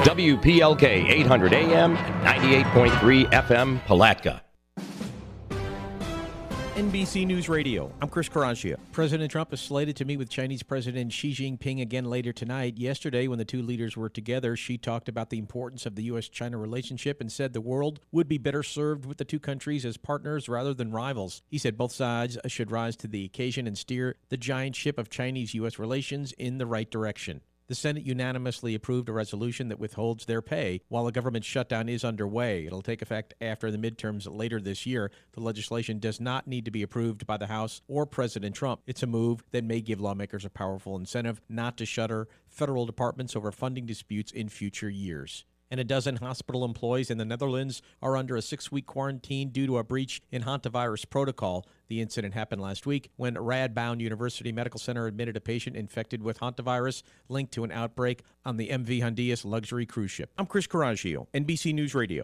WPLK 800 AM and 98.3 FM Palatka. NBC News Radio, I'm Chris Caraccia. President Trump is slated to meet with Chinese President Xi Jinping again later tonight. Yesterday, when the two leaders were together, Xi talked about the importance of the U.S.-China relationship and said the world would be better served with the two countries as partners rather than rivals. He said both sides should rise to the occasion and steer the giant ship of Chinese-U.S. relations in the right direction. The Senate unanimously approved a resolution that withholds their pay while a government shutdown is underway. It'll take effect after the midterms later this year. The legislation does not need to be approved by the House or President Trump. It's a move that may give lawmakers a powerful incentive not to shutter federal departments over funding disputes in future years. And a dozen hospital employees in the Netherlands are under a 6-week quarantine due to a breach in hantavirus protocol. The incident happened last week when Radboud University Medical Center admitted a patient infected with hantavirus linked to an outbreak on the MV Hondias luxury cruise ship. I'm Chris Caraccio, NBC News Radio.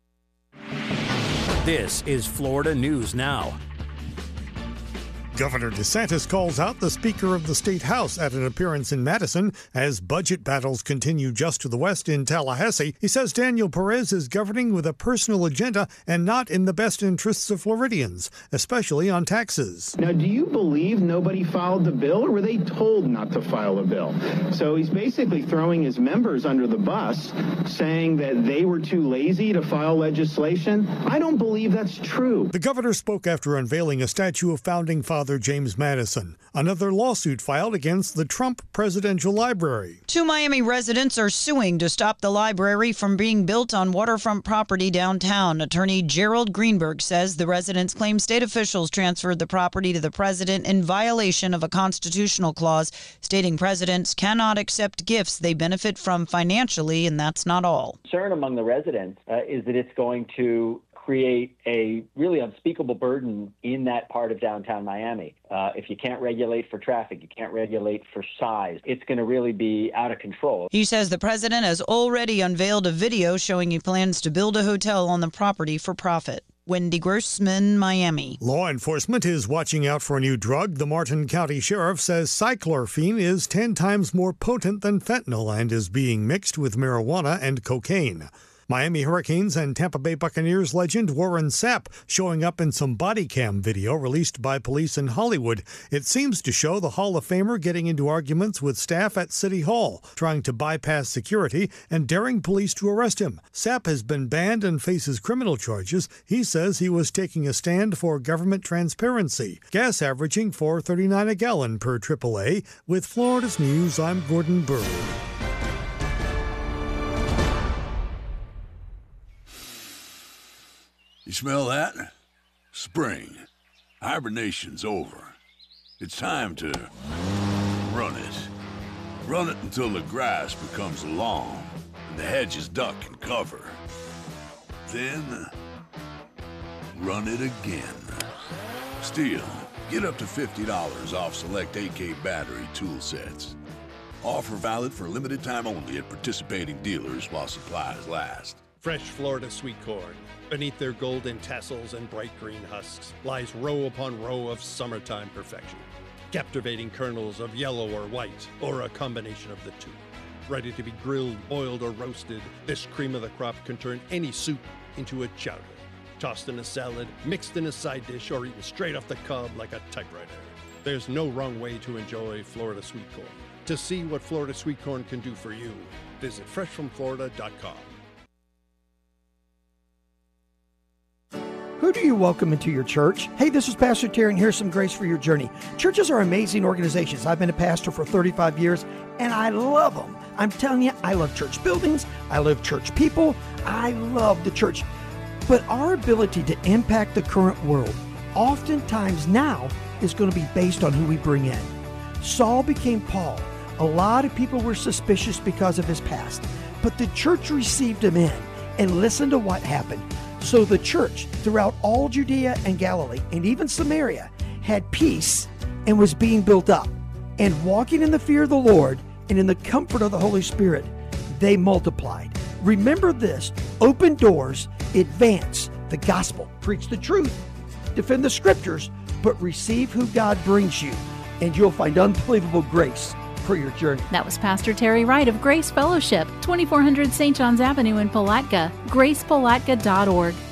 This is Florida News Now. Governor DeSantis calls out the Speaker of the State House at an appearance in Madison as budget battles continue just to the west in Tallahassee. He says Daniel Perez is governing with a personal agenda and not in the best interests of Floridians, especially on taxes. Now, do you believe nobody filed the bill, or were they told not to file a bill? So he's basically throwing his members under the bus, saying that they were too lazy to file legislation. I don't believe that's true. The governor spoke after unveiling a statue of Founding Father James Madison. Another lawsuit filed against the Trump Presidential Library. 2 Miami residents are suing to stop the library from being built on waterfront property downtown. Attorney Gerald Greenberg says the residents claim state officials transferred the property to the president in violation of a constitutional clause stating presidents cannot accept gifts they benefit from financially, and that's not all. Concern among the residents is that it's going to create a really unspeakable burden in that part of downtown Miami. If you can't regulate for traffic, you can't regulate for size, it's going to really be out of control. He says the president has already unveiled a video showing he plans to build a hotel on the property for profit. Wendy Grossman, Miami. Law enforcement is watching out for a new drug. The Martin County Sheriff says cyclorphine is 10 times more potent than fentanyl and is being mixed with marijuana and cocaine. Miami Hurricanes and Tampa Bay Buccaneers legend Warren Sapp showing up in some body cam video released by police in Hollywood. It seems to show the Hall of Famer getting into arguments with staff at City Hall, trying to bypass security and daring police to arrest him. Sapp has been banned and faces criminal charges. He says he was taking a stand for government transparency. Gas averaging $4.39 a gallon per AAA. With Florida's News, I'm Gordon Bird. You smell that? Spring. Hibernation's over. It's time to run it. Run it until the grass becomes long and the hedges duck and cover. Then, run it again. Stihl, get up to $50 off select AK battery tool sets. Offer valid for limited time only at participating dealers while supplies last. Fresh Florida sweet corn. Beneath their golden tassels and bright green husks lies row upon row of summertime perfection. Captivating kernels of yellow or white, or a combination of the two. Ready to be grilled, boiled, or roasted, this cream of the crop can turn any soup into a chowder. Tossed in a salad, mixed in a side dish, or eaten straight off the cob like a typewriter. There's no wrong way to enjoy Florida sweet corn. To see what Florida sweet corn can do for you, visit freshfromflorida.com. Who do you welcome into your church? Hey, this is Pastor Terry, and here's some grace for your journey. Churches are amazing organizations. I've been a pastor for 35 years, and I love them. I'm telling you, I love church buildings. I love church people. I love the church. But our ability to impact the current world, oftentimes now, is going to be based on who we bring in. Saul became Paul. A lot of people were suspicious because of his past, but the church received him in, and listen to what happened. So the church throughout all Judea and Galilee and even Samaria had peace and was being built up. And walking in the fear of the Lord and in the comfort of the Holy Spirit, they multiplied. Remember this: open doors, advance the gospel, preach the truth, defend the scriptures, but receive who God brings you, and you'll find unbelievable grace for your journey. That was Pastor Terry Wright of Grace Fellowship, 2400 St. John's Avenue in Palatka, gracepalatka.org.